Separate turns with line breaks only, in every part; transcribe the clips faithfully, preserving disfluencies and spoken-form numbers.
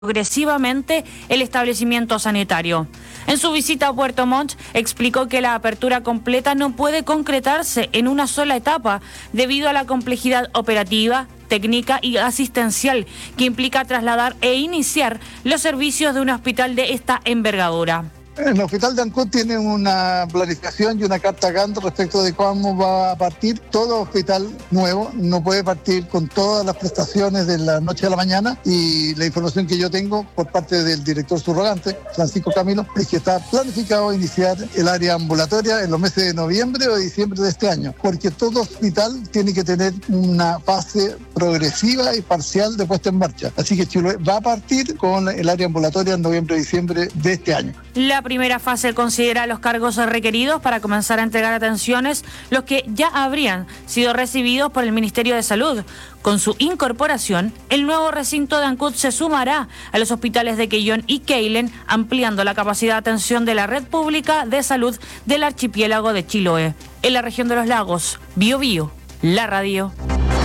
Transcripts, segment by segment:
progresivamente el establecimiento sanitario. En su visita a Puerto Montt, explicó que la apertura completa no puede concretarse en una sola etapa debido a la complejidad operativa, técnica y asistencial que implica trasladar e iniciar los servicios de un hospital de esta envergadura.
El hospital de Ancud tiene una planificación y una carta Gantt respecto de cómo va a partir. Todo hospital nuevo no puede partir con todas las prestaciones de la noche a la mañana, y la información que yo tengo por parte del director subrogante, Francisco Camilo, es que está planificado iniciar el área ambulatoria en los meses de noviembre o diciembre de este año, porque todo hospital tiene que tener una fase progresiva y parcial de puesta en marcha. Así que Chiloé va a partir con el área ambulatoria en noviembre o diciembre de este año.
La primera fase considera los cargos requeridos para comenzar a entregar atenciones, los que ya habrían sido recibidos por el Ministerio de Salud. Con su incorporación, el nuevo recinto de Ancud se sumará a los hospitales de Quellón y Keilen, ampliando la capacidad de atención de la red pública de salud del archipiélago de Chiloé. En la región de los lagos, Bio Bio, la radio.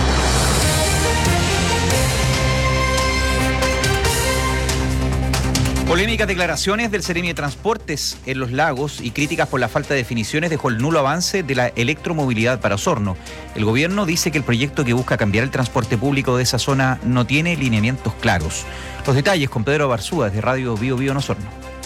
Polémicas declaraciones del Seremi de Transportes en los lagos y críticas por la falta de definiciones dejó el nulo avance de la electromovilidad para Osorno. El gobierno dice que el proyecto que busca cambiar el transporte público de esa zona no tiene lineamientos claros. Los detalles con Pedro Barzúa de Radio Bio Bio en Osorno.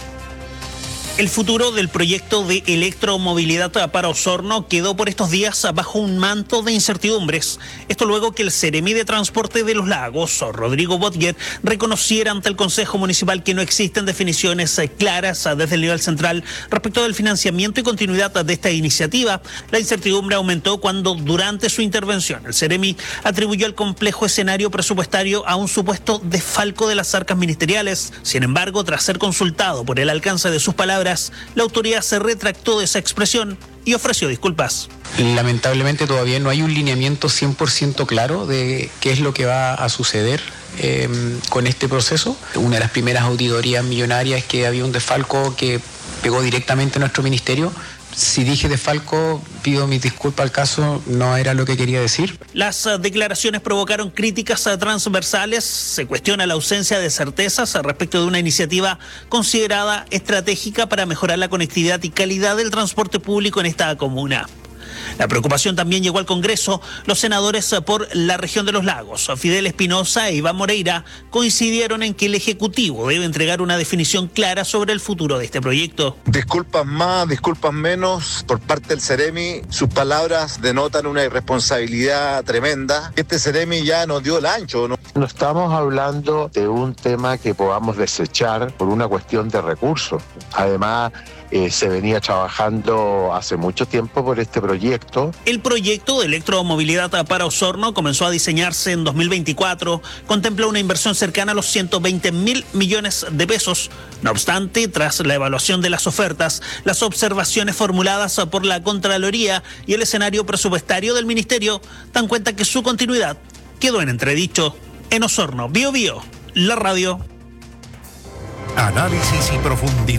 El futuro del proyecto de electromovilidad para Osorno quedó por estos días bajo un manto de incertidumbres. Esto luego que el Seremi de Transporte de los Lagos, Rodrigo Botger, reconociera ante el Consejo Municipal que no existen definiciones claras desde el nivel central respecto del financiamiento y continuidad de esta iniciativa. La incertidumbre aumentó cuando, durante su intervención, el Seremi atribuyó el complejo escenario presupuestario a un supuesto desfalco de las arcas ministeriales. Sin embargo, tras ser consultado por el alcance de sus palabras, la autoridad se retractó de esa expresión y ofreció disculpas.
Lamentablemente todavía no hay un lineamiento cien por ciento claro de qué es lo que va a suceder eh, con este proceso. Una de las primeras auditorías millonarias es que había un desfalco que pegó directamente a nuestro ministerio. Si dije desfalco, pido mis disculpas al caso, no era lo que quería decir.
Las declaraciones provocaron críticas transversales. Se cuestiona la ausencia de certezas respecto de una iniciativa considerada estratégica para mejorar la conectividad y calidad del transporte público en esta comuna. La preocupación también llegó al Congreso. Los senadores por la región de los lagos, Fidel Espinosa e Iván Moreira, coincidieron en que el Ejecutivo debe entregar una definición clara sobre el futuro de este proyecto.
Disculpas más, disculpas menos por parte del Seremi. Sus palabras denotan una irresponsabilidad tremenda. Este Seremi ya nos dio el ancho, ¿no?
No estamos hablando de un tema que podamos desechar por una cuestión de recursos. Además, Eh, se venía trabajando hace mucho tiempo por este proyecto.
El proyecto de electromovilidad para Osorno comenzó a diseñarse en dos mil veinticuatro. Contempla una inversión cercana a los ciento veinte mil millones de pesos. No obstante, tras la evaluación de las ofertas, las observaciones formuladas por la Contraloría y el escenario presupuestario del Ministerio dan cuenta que su continuidad quedó en entredicho. En Osorno, Bio Bio, la radio.
Análisis y profundidad.